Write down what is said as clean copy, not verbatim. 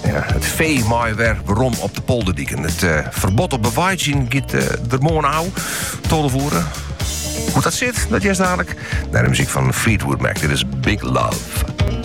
Ja, het vee maai weer waarom op de polderdieken. Het verbod op bewaartjing gaat er morgen aan tolvoeren. Hoe dat zit, dat is dadelijk. Naar de muziek van Fleetwood Mac. Dit is Big Love.